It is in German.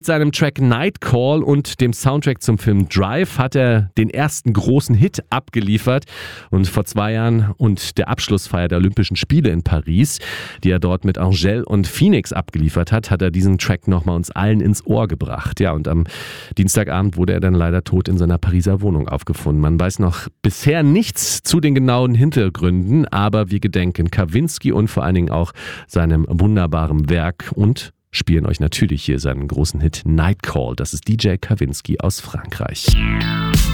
Mit seinem Track Nightcall und dem Soundtrack zum Film Drive hat er den ersten großen Hit abgeliefert. Und vor 2 Jahren und der Abschlussfeier der Olympischen Spiele in Paris, die er dort mit Angèle und Phoenix abgeliefert hat, hat er diesen Track nochmal uns allen ins Ohr gebracht. Ja, und am Dienstagabend wurde er dann leider tot in seiner Pariser Wohnung aufgefunden. Man weiß noch bisher nichts zu den genauen Hintergründen, aber wir gedenken Kavinsky und vor allen Dingen auch seinem wunderbaren Werk und spielen euch natürlich hier seinen großen Hit Nightcall. Das ist DJ Kavinsky aus Frankreich.